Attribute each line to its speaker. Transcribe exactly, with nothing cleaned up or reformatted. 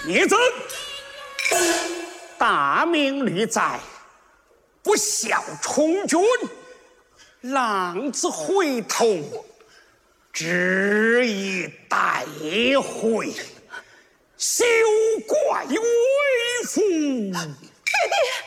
Speaker 1: 叶曾，大明律在，不孝充君，浪子回头，只以待会，休怪为父。
Speaker 2: 爹爹。